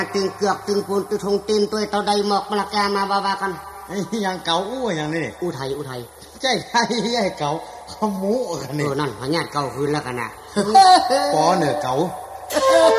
ตึงเกือกตึงปูนตึงทงตีนตัวเต่าใดหมอกมาละแกมาบากันอย่างเก่าอย่างนี้อุทัยใจไทยใหญ่เก่าขมูกันนี่นั่นพญาเก่าคืนแล้วกันนะปอเนื้อเก่า